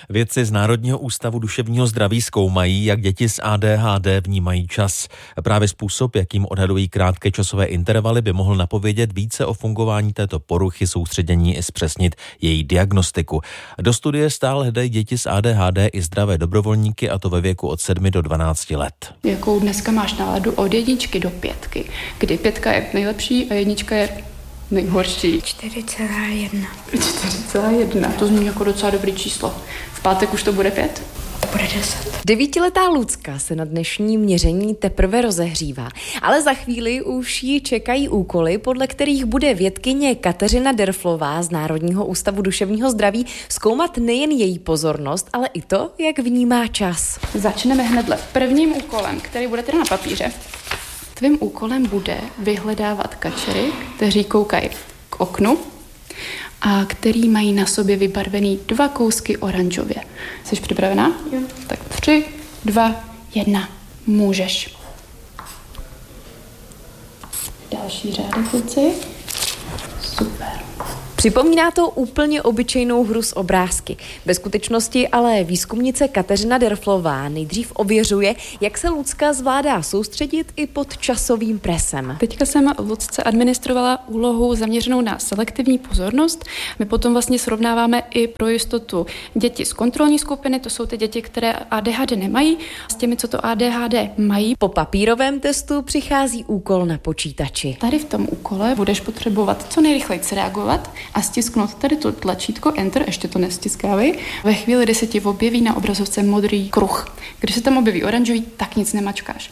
Vědci z Národního ústavu duševního zdraví zkoumají, jak děti s ADHD vnímají čas. Právě způsob, jakým odhadují krátké časové intervaly, by mohl napovědět více o fungování této poruchy soustředění i zpřesnit její diagnostiku. Do studie stále hledají děti s ADHD i zdravé dobrovolníky, a to ve věku od 7 do 12 let. Jakou dneska máš náladu od 1 do 5, kdy 5 je nejlepší a 1 je nejhorší? 4,1. 4,1. To zní jako docela dobrý číslo. V pátek už to bude 5? Bude 10. 9letá Lucka se na dnešní měření teprve rozehřívá, ale za chvíli už ji čekají úkoly, podle kterých bude vědkyně Kateřina Derflová z Národního ústavu duševního zdraví zkoumat nejen její pozornost, ale i to, jak vnímá čas. Začneme hnedle prvním úkolem, který bude teda na papíře. Tvým úkolem bude vyhledávat kačery, kteří koukají k oknu a který mají na sobě vybarvený 2 kousky oranžově. Jsi připravená? Jo. Tak 3, 2, 1. Můžeš. Další řádek, kluci. Super. Připomíná to úplně obyčejnou hru s obrázky. Ve skutečnosti ale výzkumnice Kateřina Derflová nejdřív ověřuje, jak se Lucka zvládá soustředit i pod časovým presem. Teďka jsem Lucce administrovala úlohu zaměřenou na selektivní pozornost. My potom vlastně srovnáváme i pro jistotu děti z kontrolní skupiny, to jsou ty děti, které ADHD nemají, s těmi, co to ADHD mají. Po papírovém testu přichází úkol na počítači. Tady v tom úkole budeš potřebovat co nejrychleji reagovat a stisknout tady to tlačítko Enter, ještě to nestiskávej, ve chvíli, kdy se ti objeví na obrazovce modrý kruh. Když se tam objeví oranžový, tak nic nemačkáš.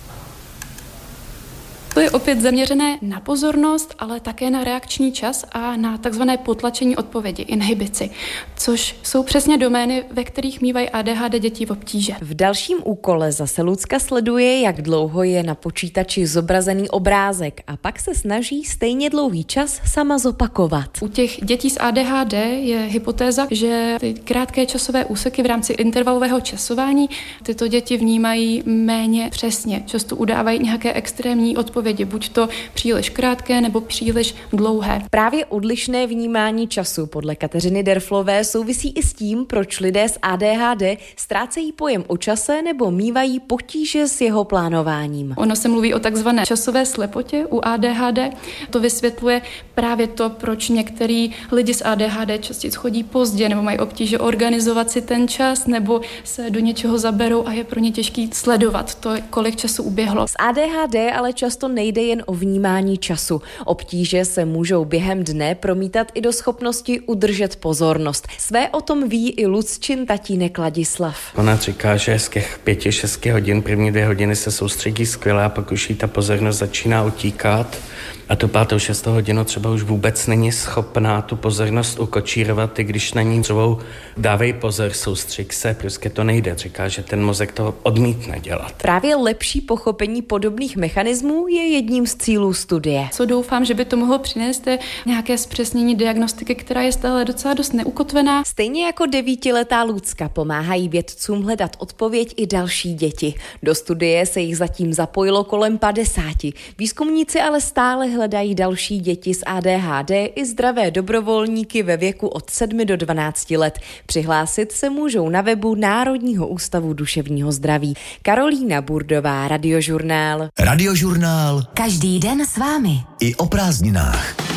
To je opět zaměřené na pozornost, ale také na reakční čas a na takzvané potlačení odpovědi, inhibici, což jsou přesně domény, ve kterých mívají ADHD děti v obtíže. V dalším úkole zase Lucka sleduje, jak dlouho je na počítači zobrazený obrázek a pak se snaží stejně dlouhý čas sama zopakovat. U těch dětí s ADHD je hypotéza, že ty krátké časové úseky v rámci intervalového časování tyto děti vnímají méně přesně. Často udávají nějaké extrémní odpovědi, buď to příliš krátké nebo příliš dlouhé. Právě odlišné vnímání času podle Kateřiny Derflové souvisí i s tím, proč lidé s ADHD ztrácejí pojem o čase nebo mívají potíže s jeho plánováním. Ono se mluví o takzvané časové slepotě u ADHD. To vysvětluje právě to, proč některý lidi s ADHD častěji chodí pozdě nebo mají obtíže organizovat si ten čas nebo se do něčeho zaberou a je pro ně těžký sledovat to, kolik času uběhlo. S ADHD ale často nejde jen o vnímání času. Obtíže se můžou během dne promítat i do schopnosti udržet pozornost. Své o tom ví i Lucčin tatínek Ladislav. Ona říká, že z těch 5-6 hodin, první 2 hodiny se soustředí skvěle a pak už jí ta pozornost začíná utíkat. A tu 5. 6. hodinu třeba už vůbec není schopná tu pozornost ukočírovat, i když na ní řvou dávej pozor, soustřeď se, prostě to nejde. Říká, že ten mozek to odmítne dělat. Právě lepší pochopení podobných mechanismů je jedním z cílů studie. Co doufám, že by to mohlo přinést, je nějaké zpřesnění diagnostiky, která je stále docela dost neukotvená. Stejně jako 9letá Lucka pomáhají vědcům hledat odpověď i další děti. Do studie se jich zatím zapojilo kolem 50. Výzkumníci ale stále hledají další děti s ADHD i zdravé dobrovolníky ve věku od 7 do 12 let. Přihlásit se můžou na webu Národního ústavu duševního zdraví. Karolína Burdová, Radiožurnál. Radiožurnál. Každý den s vámi. I o prázdninách.